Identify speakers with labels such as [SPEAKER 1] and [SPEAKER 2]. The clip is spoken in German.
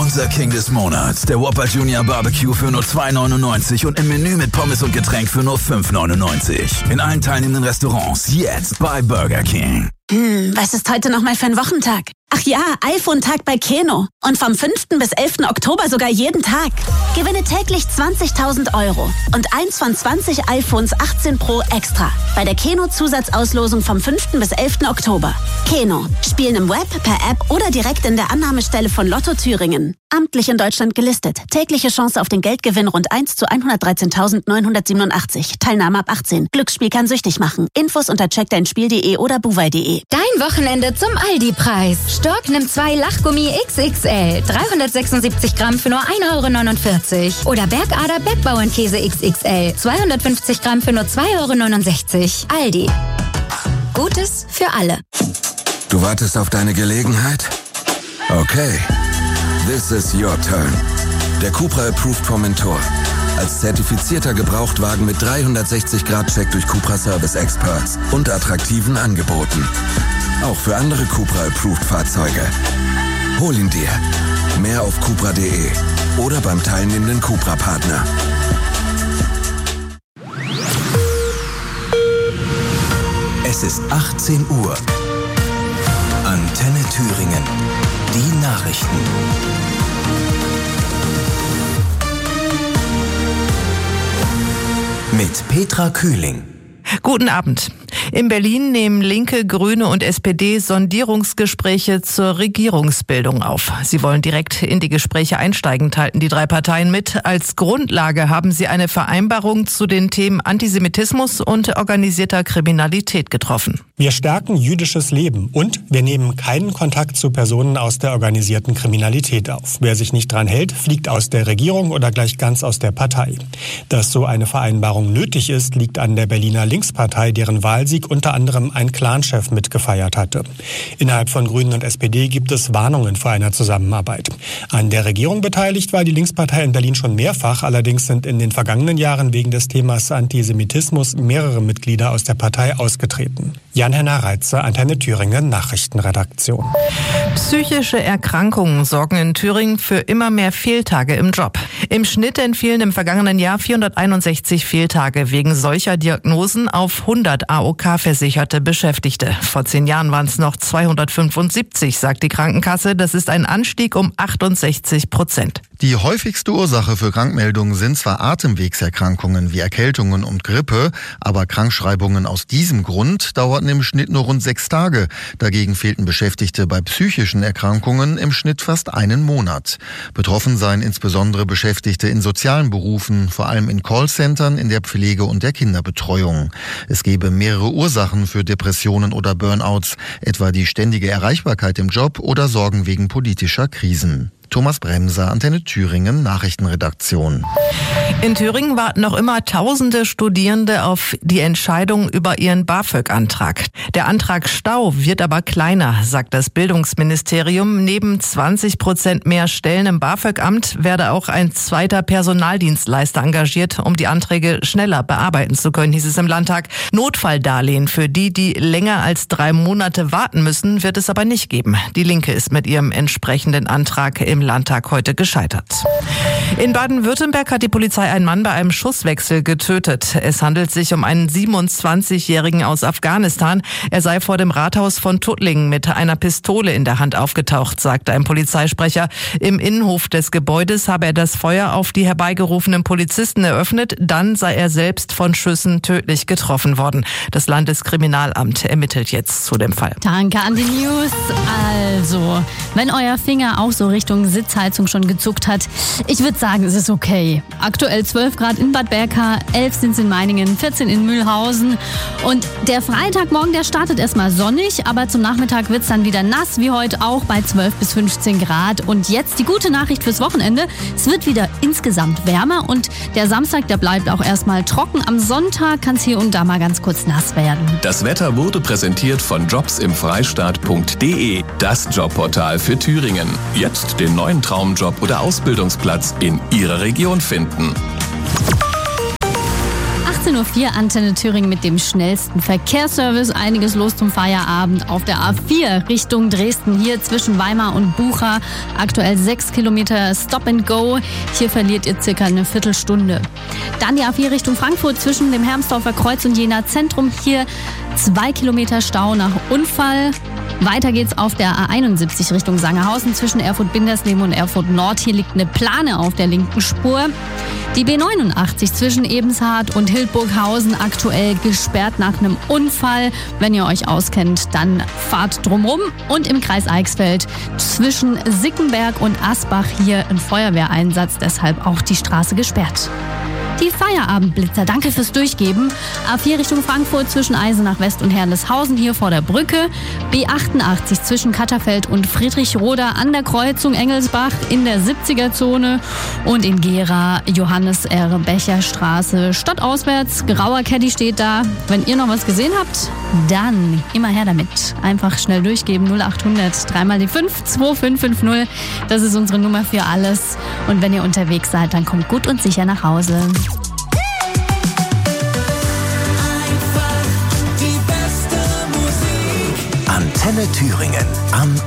[SPEAKER 1] Unser King des Monats, der Whopper Junior Barbecue für nur $2,99 und im Menü mit Pommes und Getränk für nur $5,99. In allen teilnehmenden Restaurants jetzt bei Burger King.
[SPEAKER 2] Was ist heute nochmal für ein Wochentag? Ach ja, iPhone-Tag bei Keno. Und vom 5. bis 11. Oktober sogar jeden Tag. Gewinne täglich 20.000 € und eins von 20 iPhones 18 Pro extra bei der Keno-Zusatzauslosung vom 5. bis 11. Oktober. Keno. Spielen im Web, per App oder direkt in der Annahmestelle von Lotto Thüringen. Amtlich in Deutschland gelistet. Tägliche Chance auf den Geldgewinn rund 1 zu 113.987. Teilnahme ab 18. Glücksspiel kann süchtig machen. Infos unter checkdeinspiel.de oder buwei.de.
[SPEAKER 3] Dein Wochenende zum Aldi-Preis. Stork nimmt 2 Lachgummi XXL. 376 Gramm für nur €1,49. Oder Bergader Bergbauernkäse XXL. 250 Gramm für nur €2,69. Aldi. Gutes für alle.
[SPEAKER 4] Du wartest auf deine Gelegenheit? Okay. This is your turn. Der Cupra Approved Formentor. Als zertifizierter Gebrauchtwagen mit 360-Grad-Check durch Cupra Service Experts und attraktiven Angeboten. Auch für andere Cupra Approved Fahrzeuge. Hol ihn dir. Mehr auf cupra.de oder beim teilnehmenden Cupra-Partner.
[SPEAKER 5] Es ist 18 Uhr. Antenne Thüringen. Die Nachrichten. Mit Petra Kühling.
[SPEAKER 6] Guten Abend. In Berlin nehmen Linke, Grüne und SPD Sondierungsgespräche zur Regierungsbildung auf. Sie wollen direkt in die Gespräche einsteigen, teilten die 3 Parteien mit. Als Grundlage haben sie eine Vereinbarung zu den Themen Antisemitismus und organisierter Kriminalität getroffen.
[SPEAKER 7] Wir stärken jüdisches Leben und wir nehmen keinen Kontakt zu Personen aus der organisierten Kriminalität auf. Wer sich nicht dran hält, fliegt aus der Regierung oder gleich ganz aus der Partei. Dass so eine Vereinbarung nötig ist, liegt an der Berliner Linkspartei, deren Wahlsieg unter anderem ein Clanchef mitgefeiert hatte. Innerhalb von Grünen und SPD gibt es Warnungen vor einer Zusammenarbeit. An der Regierung beteiligt war die Linkspartei in Berlin schon mehrfach. Allerdings sind in den vergangenen Jahren wegen des Themas Antisemitismus mehrere Mitglieder aus der Partei ausgetreten. Jan-Henner Reitze, Antenne Thüringen, Nachrichtenredaktion.
[SPEAKER 6] Psychische Erkrankungen sorgen in Thüringen für immer mehr Fehltage im Job. Im Schnitt entfielen im vergangenen Jahr 461 Fehltage wegen solcher Diagnosen auf 100 AOK-versicherte Beschäftigte. Vor 10 Jahren waren es noch 275, sagt die Krankenkasse. Das ist ein Anstieg um 68%.
[SPEAKER 8] Die häufigste Ursache für Krankmeldungen sind zwar Atemwegserkrankungen wie Erkältungen und Grippe, aber Krankschreibungen aus diesem Grund dauerten im Schnitt nur rund 6 Tage. Dagegen fehlten Beschäftigte bei psychischen Erkrankungen im Schnitt fast einen Monat. Betroffen seien insbesondere Beschäftigte in sozialen Berufen, vor allem in Callcentern, in der Pflege und der Kinderbetreuung. Es gebe mehrere Ursachen für Depressionen oder Burnouts, etwa die ständige Erreichbarkeit im Job oder Sorgen wegen politischer Krisen. Thomas Bremser, Antenne Thüringen, Nachrichtenredaktion.
[SPEAKER 6] In Thüringen warten noch immer Tausende Studierende auf die Entscheidung über ihren BAföG-Antrag. Der Antrag Stau wird aber kleiner, sagt das Bildungsministerium. Neben 20% mehr Stellen im BAföG-Amt werde auch ein zweiter Personaldienstleister engagiert, um die Anträge schneller bearbeiten zu können, hieß es im Landtag. Notfalldarlehen für die, die länger als 3 Monate warten müssen, wird es aber nicht geben. Die Linke ist mit ihrem entsprechenden Antrag im Landtag heute gescheitert. In Baden-Württemberg hat die Polizei einen Mann bei einem Schusswechsel getötet. Es handelt sich um einen 27-Jährigen aus Afghanistan. Er sei vor dem Rathaus von Tuttlingen mit einer Pistole in der Hand aufgetaucht, sagte ein Polizeisprecher. Im Innenhof des Gebäudes habe er das Feuer auf die herbeigerufenen Polizisten eröffnet. Dann sei er selbst von Schüssen tödlich getroffen worden. Das Landeskriminalamt ermittelt jetzt zu dem Fall.
[SPEAKER 9] Danke an die News. Also, wenn euer Finger auch so Richtung Sitzheizung schon gezuckt hat, ich würde sagen, es ist okay. Aktuell 12 Grad in Bad Berka, 11 sind es in Meiningen, 14 in Mühlhausen. Und der Freitagmorgen, der startet erstmal sonnig, aber zum Nachmittag wird es dann wieder nass, wie heute auch bei 12 bis 15 Grad. Und jetzt die gute Nachricht fürs Wochenende. Es wird wieder insgesamt wärmer und der Samstag, der bleibt auch erstmal trocken. Am Sonntag kann es hier und da mal ganz kurz nass werden.
[SPEAKER 10] Das Wetter wurde präsentiert von jobsimfreistaat.de, das Jobportal für Thüringen. Jetzt den neuen Traumjob oder Ausbildungsplatz in Ihrer Region finden.
[SPEAKER 9] 18.04 Uhr Antenne Thüringen mit dem schnellsten Verkehrsservice. Einiges los zum Feierabend auf der A4 Richtung Dresden. Hier zwischen Weimar und Bucha. Aktuell 6 Kilometer Stop and Go. Hier verliert ihr circa eine Viertelstunde. Dann die A4 Richtung Frankfurt zwischen dem Hermsdorfer Kreuz und Jena Zentrum. Hier 2 Kilometer Stau nach Unfall. Weiter geht's auf der A71 Richtung Sangerhausen zwischen Erfurt-Bindersleben und Erfurt-Nord. Hier liegt eine Plane auf der linken Spur. Die B89 zwischen Ebenshard und Hildburghausen aktuell gesperrt nach einem Unfall. Wenn ihr euch auskennt, dann fahrt drumrum. Und im Kreis Eichsfeld zwischen Sickenberg und Asbach hier ein Feuerwehreinsatz, deshalb auch die Straße gesperrt. Die Feierabendblitzer, danke fürs Durchgeben. A4 Richtung Frankfurt zwischen Eisenach West und Herrnleshausen hier vor der Brücke. B88 zwischen Katterfeld und Friedrichroda an der Kreuzung Engelsbach in der 70er-Zone. Und in Gera Johannes R. Becher Straße stadtauswärts. Grauer Caddy steht da. Wenn ihr noch was gesehen habt, dann immer her damit. Einfach schnell durchgeben 0800 3 mal die 5 2550. Das ist unsere Nummer für alles. Und wenn ihr unterwegs seid, dann kommt gut und sicher nach Hause.
[SPEAKER 5] Antenne Thüringen am